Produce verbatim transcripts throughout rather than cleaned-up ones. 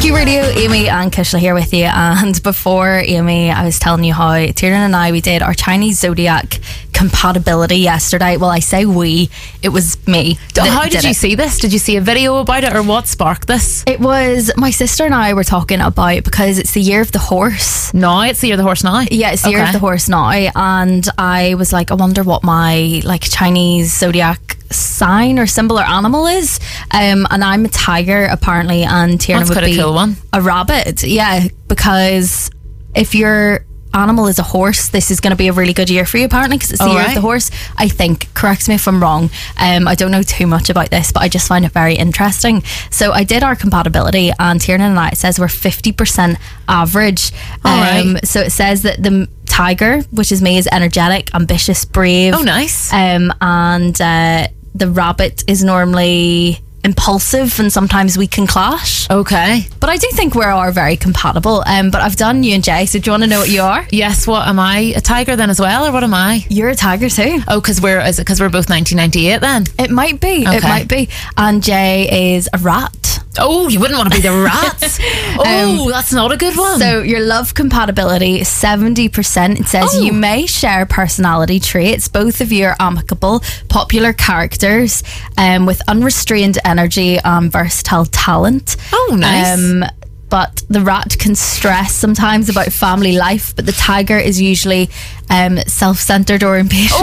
Q Radio, Amy and Kishla here with you. And before, Amy, I was telling you how Tiernan and I, we did our Chinese zodiac compatibility yesterday. Well, I say we, it was me. How did, did you it. see this? Did you see a video about it, or what sparked this? It was my sister and I were talking about, because it's the year of the horse. No, it's the year of the horse now. Yeah, it's the okay. year of the horse now. And I was like, I wonder what my like Chinese zodiac sign or symbol or animal is. Um, and I'm a tiger apparently, and Tiernan would quite be a cool one. a rabbit. Yeah, because if your animal is a horse, this is going to be a really good year for you apparently, because it's the All year right. of the horse. I think, correct me if I'm wrong, um, I don't know too much about this, but I just find it very interesting. So I did our compatibility, and Tiernan and I, it says we're fifty percent average. All um, right. So it says that the tiger, which is me, is energetic, ambitious, brave. Oh, nice. Um, and uh, the rabbit is normally impulsive, and sometimes we can clash. Okay. But I do think we are very compatible. Um, but I've done you and Jay, so do you want to know what you are? Yes. What am I? A tiger then as well, or what am I? You're a tiger too. Oh, because we're is it because we're both nineteen ninety-eight then? It might be. Okay. It might be. And Jay is a rat. Oh, you wouldn't want to be the rat. Oh, that's not a good one. So your love compatibility is seventy percent. It says Oh. you may share personality traits. Both of you are amicable, popular characters, um, with unrestrained energy and versatile talent. Oh, nice. Um, but the rat can stress sometimes about family life, but the tiger is usually um, self-centered or impatient.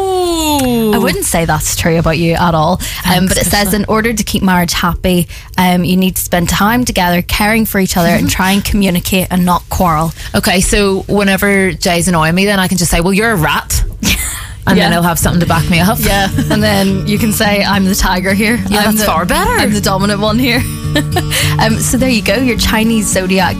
Oh. I wouldn't say that's true about you at all. Um, but it says Kishla. in order to keep marriage happy, um, you need to spend time together, caring for each other, and try and communicate and not quarrel. Okay, so whenever Jay's annoying me, then I can just say, well, you're a rat. And Yeah. then he'll have something to back me up. Yeah, and then you can say, I'm the tiger here. Yeah, I'm that's the, far better. I'm the dominant one here. um, so there you go, your Chinese zodiac